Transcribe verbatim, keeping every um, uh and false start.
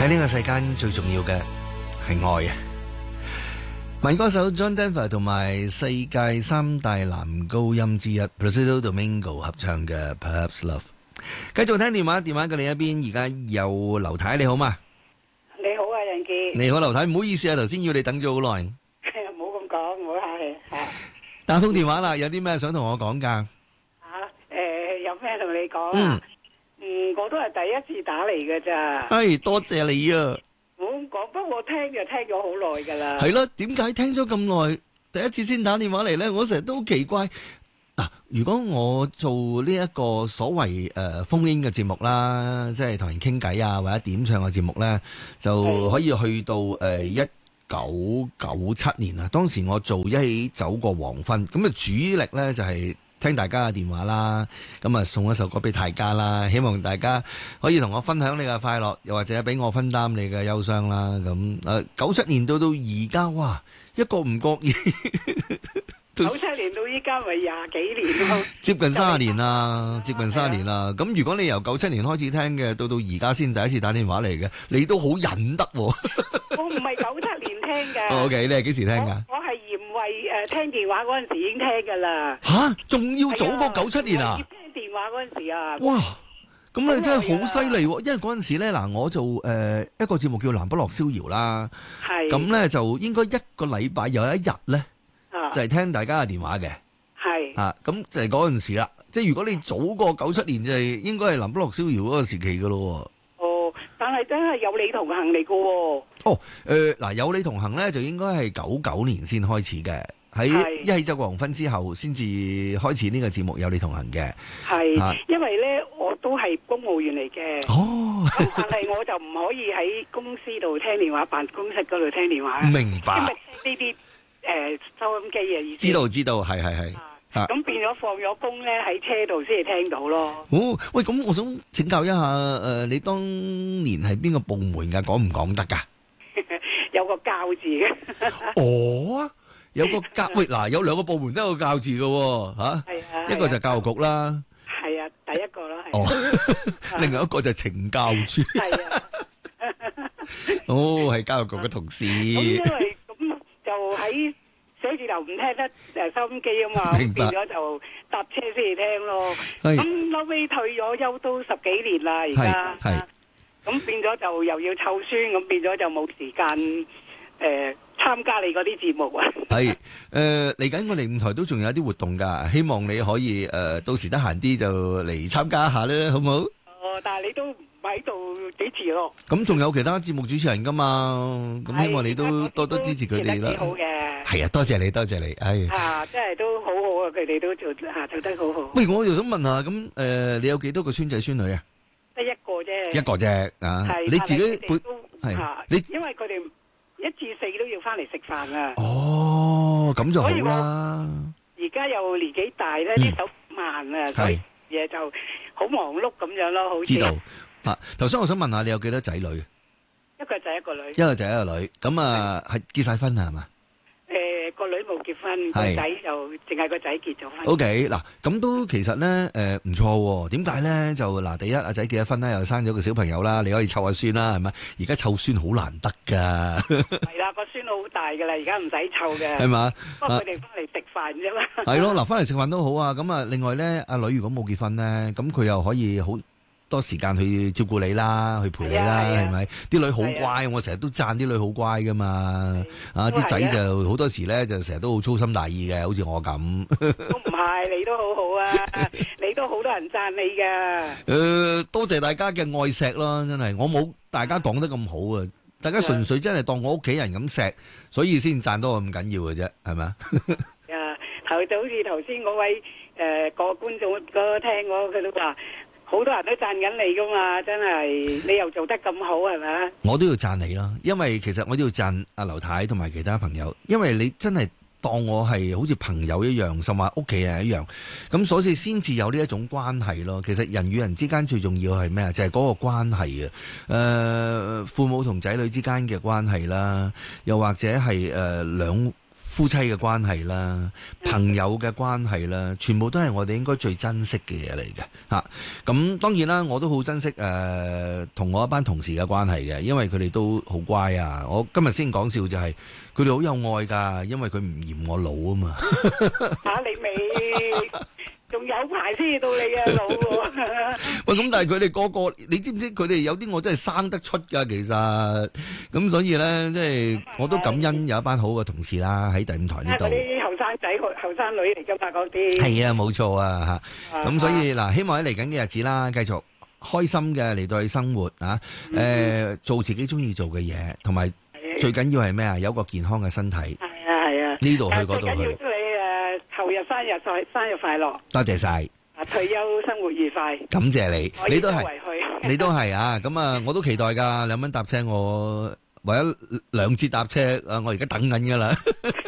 喺呢個世間最重要嘅係愛啊！民歌手 John Denver 同埋世界三大男高音之一 Placido Domingo 合唱嘅 Perhaps Love。繼續聽電話，電話嘅另一邊而家有劉太，你好嘛？ 你好啊，楊杰。 你好，劉太，唔好意思啊，頭先要你等咗好耐。 唔好咁講，唔好客氣吓。 打通電話啦，有啲咩想同我講噶？ 啊，誒，有咩同你講啊？嗯，我都係第一次打嚟嘅咋。 哎，多謝你啊！ 唔好咁講，不過我聽就聽咗好耐噶啦。 係咯，點解聽咗咁耐，第一次先打電話嚟咧？我成日都好奇怪。嗱，如果我做呢一個所謂誒phone in嘅節目啦，即係同人傾偈啊，或者點唱嘅節目咧，就可以去到誒一九九七年啊。當時我做一起走過黃昏，咁啊主力咧就係聽大家嘅電話啦，咁啊送一首歌俾大家啦，希望大家可以同我分享你嘅快樂，又或者俾我分擔你嘅憂傷啦。咁誒九七年到到而家，哇，一個唔覺意。 九七年到依家咪廿幾年咯， 接近三十年啦，接近三十年啦。咁如果你由九七年開始聽嘅，到到而家先第一次打電話嚟嘅，你都好忍得喎。 我唔係九七年聽嘅。 O K，你係幾時聽噶？ 我係嫌為誒聽電話嗰陣時已經聽噶啦。 吓，仲要早過九七年啊？ 聽電話嗰陣時啊。 哇，咁你真係好犀利喎！因為嗰陣時咧，嗱，我做誒一個節目叫《南北樂逍遙》啦。係。咁咧就應該一個禮拜有一日咧。就係聽大家嘅電話嘅，係啊，咁就係嗰陣時啦。即係如果你早過九七年，就係應該係南北樂逍遙嗰個時期噶咯。 哦，但係真係有你同行嚟噶。 哦，誒，嗱，有你同行咧，就應該係九九年先開始嘅，喺一起走過黃昏之後，先至開始呢個節目有你同行嘅。 係，因為咧我都係公務員嚟嘅。 哦， 咁但係我就唔可以喺公司度聽電話，辦公室嗰度聽電話。 明白。 因為呢啲。誒，收音機嘅意思。 知道知道，係係係。 啊，咁變咗放咗工咧，喺車度先至聽到咯。 哦，喂，咁我想請教一下，誒，你當年係邊個部門噶？講唔講得噶？ 有個教字嘅。 哦，有個教，喂，嗱，有兩個部門都有個教字嘅，吓。係啊。一個就係教育局啦。係啊，第一個啦。哦。另外一個就係懲教處。係啊。哦，係教育局嘅同事。咁因為。就喺寫字樓唔聽得誒收音機啊嘛，變咗就搭車先至聽咯。咁後尾退咗休都十幾年啦，而家咁變咗就又要湊孫，咁變咗就冇時間誒參加你嗰啲節目啊。係誒嚟緊我哋五台都仲有啲活動㗎，希望你可以誒到時得閒啲就嚟參加下啦，好唔好？哦，但係你都喺度主持咯，咁仲有其他節目主持人噶嘛？咁希望你都多多支持佢哋啦。好嘅，係啊，多謝你，多謝你，係啊，真係都好好啊！佢哋都做啊，做得好好。喂，我又想問下，咁誒，你有幾多個孫仔孫女啊？得一個啫，一個啫啊！你自己本係你，因為佢哋一至四都要翻嚟食飯啊。哦，咁就好啦。而家又年紀大咧，啲手慢啊，所以嘢就好忙碌咁樣咯，好似。知道。啊！頭先我想問下你有幾多仔女？一個仔一個女。一個仔一個女，咁啊係結晒婚啦係嘛？誒，個女冇結婚，個仔就淨係個仔結咗婚。O K，嗱，咁都其實咧誒唔錯。點解咧？就嗱，第一阿仔結咗婚啦，又生咗個小朋友啦，你可以湊下孫啦，係咪？而家湊孫好難得噶。係啦，個孫好大噶啦，而家唔使湊嘅。係嘛？不過佢哋翻嚟食飯啫嘛。係咯，嗱，翻嚟食飯都好啊。咁啊，另外咧，阿女如果冇結婚咧，咁佢又可以好多時間去照顧你啦，去陪你啦，係咪？啲女好乖，我成日都讚啲女好乖噶嘛。啊，啲仔就好多時咧，就成日都好粗心大意嘅，好似我咁。都唔係，你都好好啊，你都好多人讚你噶。誒，多謝大家嘅愛錫咯，真係，我冇大家講得咁好啊，大家純粹真係當我屋企人咁錫，所以先讚到我咁緊要嘅啫，係咪啊？啊，頭就好似頭先嗰位誒個觀眾嗰聽我，佢都話。好多人都讚緊你噶嘛，真係你又做得咁好，係咪？我都要讚你啦，因為其實我都要讚阿劉太同埋其他朋友，因為你真係當我係好似朋友一樣，甚至屋企人一樣，咁所以先至有呢一種關係咯。其實人與人之間最重要係咩啊？就係嗰個關係啊！誒，父母同仔女之間嘅關係啦，又或者係誒兩夫妻嘅關係啦、朋友嘅關係啦，全部都係我哋應該最珍惜嘅嘢嚟嘅嚇。咁、啊、當然啦，我都好珍惜誒同、呃、我一班同事嘅關係嘅，因為佢哋都好乖啊。我今日先講笑就係佢哋好有愛㗎，因為佢唔嫌我老啊嘛。 嚇、啊、你未？仲有排先到你啊老喎！ 喂，咁但係佢哋個個，你知唔知佢哋有啲我真係生得出㗎？其實咁所以咧，即係我都感恩有一班好嘅同事啦，喺第五台呢度。 嗰啲後生仔、後生女嚟㗎嘛，嗰啲。 係啊，冇錯啊嚇。咁所以嗱，希望喺嚟緊嘅日子啦，繼續開心嘅嚟到去生活啊！誒，做自己中意做嘅嘢，同埋最緊要係咩啊？有個健康嘅身體。係啊係啊。 呢度去嗰度去。 後日生日再生日快樂， 多謝晒。 啊，退休生活愉快， 感謝你，你都係，你都係啊！咁啊，我都期待噶，兩蚊搭車我為咗兩節搭車，啊，我而家等緊噶啦。